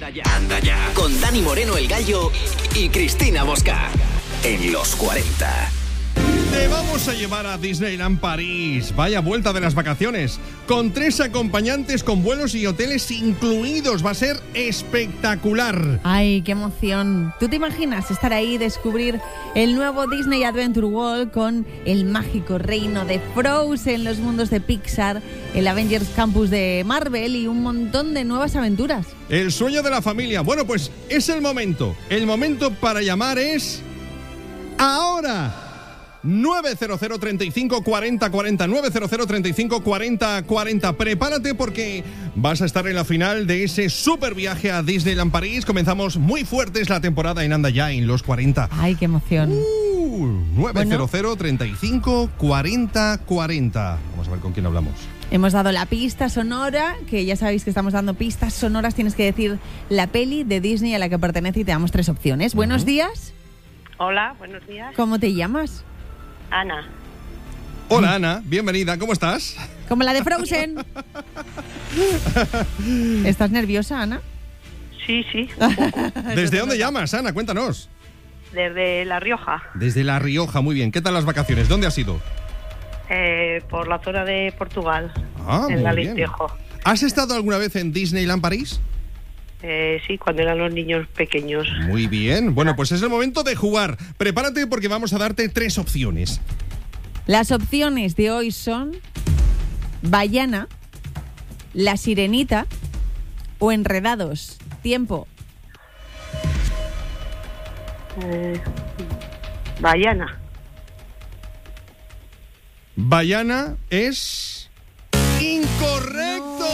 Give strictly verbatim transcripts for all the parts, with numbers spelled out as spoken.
Anda ya, anda ya. Con Dani Moreno, el Gallo, y Cristina Mosca. En los cuarenta. Te vamos a llevar a Disneyland París. Vaya vuelta de las vacaciones. Con tres acompañantes con vuelos y hoteles incluidos. Va a ser espectacular. Ay, qué emoción. ¿Tú te imaginas estar ahí y descubrir el nuevo Disney Adventure World con el mágico reino de Frozen, los mundos de Pixar, el Avengers Campus de Marvel y un montón de nuevas aventuras? El sueño de la familia. Bueno, pues es el momento. El momento para llamar es... ahora. nueve cero cero, treinta y cinco, cuarenta, cuarenta, nueve cero cero, treinta y cinco, cuarenta, cuarenta. Prepárate porque vas a estar en la final de ese super viaje a Disneyland París. Comenzamos muy fuertes la temporada en Anda Ya en los cuarenta. Ay, qué emoción. Uh, nueve cero cero, treinta y cinco, cuarenta, cuarenta. Vamos a ver con quién hablamos. Hemos dado la pista sonora, que ya sabéis que estamos dando pistas sonoras. Tienes que decir la peli de Disney a la que pertenece y te damos tres opciones. Uh-huh. Buenos días. Hola, buenos días. ¿Cómo te llamas? Ana. Hola, Ana, bienvenida, ¿cómo estás? Como la de Frozen. ¿Estás nerviosa, Ana? Sí, sí. ¿Desde dónde llamas, Ana? Cuéntanos. Desde La Rioja. Desde La Rioja, muy bien. ¿Qué tal las vacaciones? ¿Dónde has ido? Eh, por la zona de Portugal, ah, en el Alentejo. ¿Has estado alguna vez en Disneyland París? Eh, sí, cuando eran los niños pequeños. Muy bien. Bueno, pues es el momento de jugar. Prepárate porque vamos a darte tres opciones. Las opciones de hoy son Vaiana, La Sirenita o Enredados. Tiempo. Eh, Vaiana. Vaiana es... ¡incorrecto!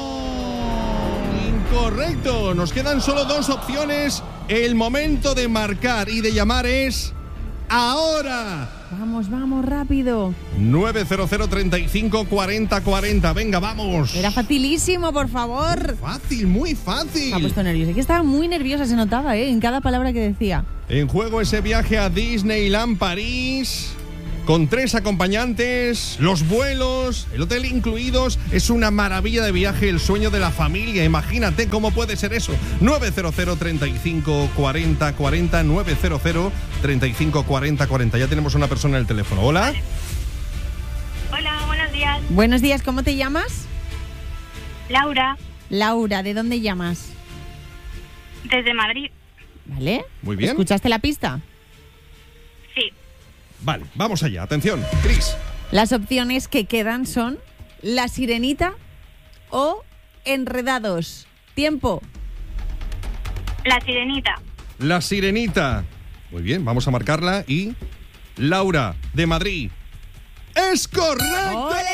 Correcto, nos quedan solo dos opciones. El momento de marcar y de llamar es ahora. Vamos, vamos, rápido. nueve cero cero, treinta y cinco, cuarenta, cuarenta. Venga, vamos. Era facilísimo, por favor. Muy fácil, muy fácil. Me ha puesto nerviosa. Es que estaba muy nerviosa, se notaba, ¿eh? En cada palabra que decía. En juego ese viaje a Disneyland París. Con tres acompañantes, los vuelos, el hotel incluidos. Es una maravilla de viaje, el sueño de la familia. Imagínate cómo puede ser eso. nueve cero cero, treinta y cinco, cuarenta, cuarenta, nueve cero cero, treinta y cinco, cuarenta, cuarenta. Ya tenemos una persona en el teléfono. Hola. Hola, buenos días. Buenos días, ¿cómo te llamas? Laura. Laura, ¿de dónde llamas? Desde Madrid. Vale. Muy bien. ¿Escuchaste la pista? Sí. Vale, vamos allá. Atención, Cris. Las opciones que quedan son La Sirenita o Enredados. Tiempo. La Sirenita. La Sirenita. Muy bien, vamos a marcarla. Y Laura, de Madrid. ¡Es correcto! ¡Ole!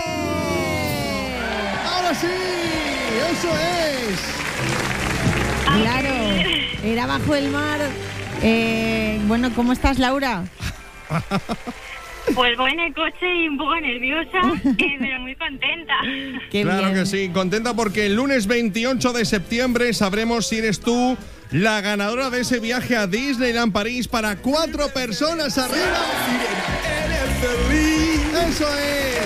¡Ahora sí! ¡Eso es! Claro, era bajo el mar. Eh, bueno, ¿cómo estás, Laura? Pues voy en el coche y un poco nerviosa, eh, pero muy contenta. Qué claro bien. que sí, contenta porque el lunes veintiocho de septiembre sabremos si eres tú la ganadora de ese viaje a Disneyland París para cuatro personas arriba. ¡Eso es!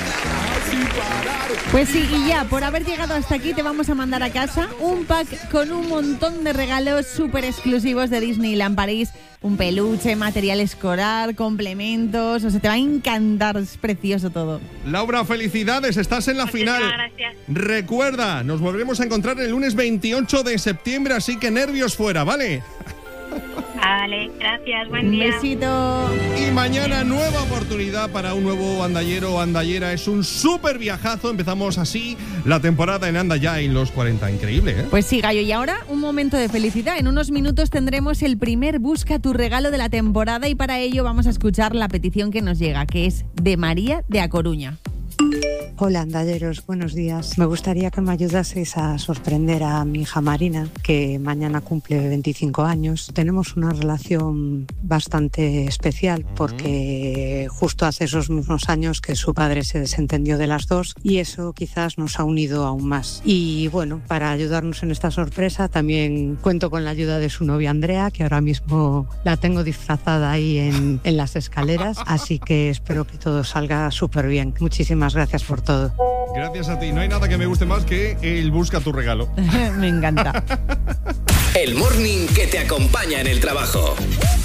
Pues sí, y ya, por haber llegado hasta aquí te vamos a mandar a casa un pack con un montón de regalos súper exclusivos de Disneyland París. Un peluche, material escolar, complementos, o sea, te va a encantar, es precioso todo. Laura, felicidades, estás en la Muchísimas final. gracias. Recuerda, nos volvemos a encontrar el lunes veintiocho de septiembre, así que nervios fuera, ¿vale? Vale, gracias, buen Un día. besito. Y mañana nueva oportunidad para un nuevo andallero o andallera. Es un súper viajazo. Empezamos así la temporada en Anda Ya en los cuarenta. Increíble, ¿eh? Pues sí, Gallo, y ahora un momento de felicidad. En unos minutos tendremos el primer Busca tu regalo de la temporada y para ello vamos a escuchar la petición que nos llega, que es de María de A Coruña. Hola, andalleros, buenos días. Me gustaría que me ayudaseis a sorprender a mi hija Marina, que mañana cumple veinticinco años. Tenemos una relación bastante especial porque justo hace esos mismos años que su padre se desentendió de las dos y eso quizás nos ha unido aún más. Y bueno, para ayudarnos en esta sorpresa también cuento con la ayuda de su novia Andrea, que ahora mismo la tengo disfrazada ahí en, en las escaleras, así que espero que todo salga súper bien. Muchísimas gracias por todo. Gracias a ti. No hay nada que me guste más que el busca tu regalo. Me encanta. El morning que te acompaña en el trabajo.